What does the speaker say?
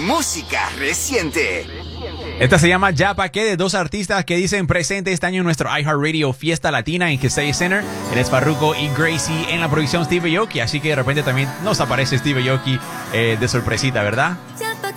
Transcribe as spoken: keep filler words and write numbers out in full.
música reciente. Esta se llama Ya Pa' Qué, de dos artistas que dicen presente este año en nuestro iHeartRadio Fiesta Latina en Casey Center. Él es Farruko y Gracie, en la producción Steve Aoki, así que de repente también nos aparece Steve Aoki eh, de sorpresita, ¿verdad? Ya pa'